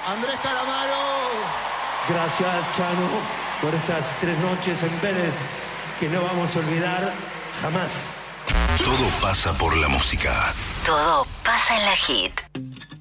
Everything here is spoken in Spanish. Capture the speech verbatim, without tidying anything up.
Andrés Calamaro. Gracias, Chano, por estas tres noches en Vélez que no vamos a olvidar jamás. Todo pasa por la música. Todo pasa en la hit.